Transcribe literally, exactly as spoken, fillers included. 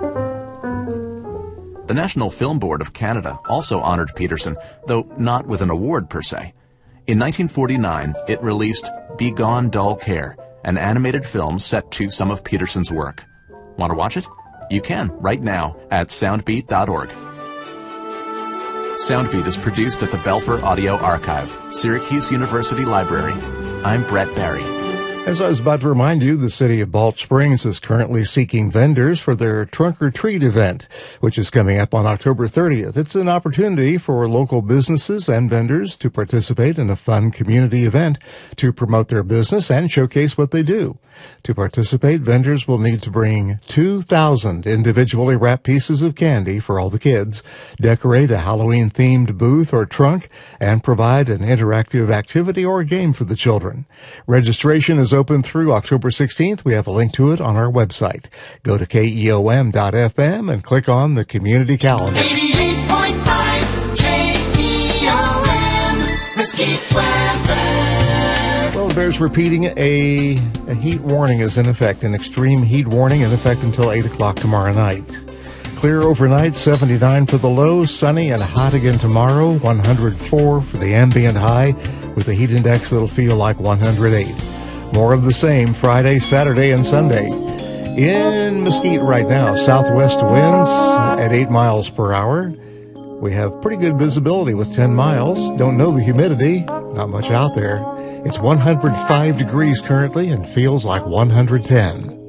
The National Film Board of Canada also honored Peterson, though not with an award per se. In nineteen forty-nine, it released Be Gone Dull Care, an animated film set to some of Peterson's work. Want to watch it? You can right now at soundbeat dot org. Soundbeat is produced at the Belfer Audio Archive, Syracuse University Library. I'm Brett Barry. As I was about to remind you, the city of Balch Springs is currently seeking vendors for their Trunk or Treat event, which is coming up on October thirtieth. It's an opportunity for local businesses and vendors to participate in a fun community event to promote their business and showcase what they do. To participate, vendors will need to bring two thousand individually wrapped pieces of candy for all the kids, decorate a Halloween-themed booth or trunk, and provide an interactive activity or game for the children. Registration is open through October sixteenth. We have a link to it on our website. Go to K E O M dot F M and click on the community calendar. eighty-eight point five K E O M, Mesquite weather. Well, the Bears repeating a, a heat warning is in effect, an extreme heat warning in effect until eight o'clock tomorrow night. Clear overnight, seventy-nine for the low, sunny and hot again tomorrow, one hundred four for the ambient high, with a heat index that'll feel like one hundred eight. More of the same Friday, Saturday, and Sunday. In Mesquite right now, southwest winds at eight miles per hour. We have pretty good visibility with ten miles. Don't know the humidity, not much out there. It's one hundred five degrees currently and feels like one hundred ten.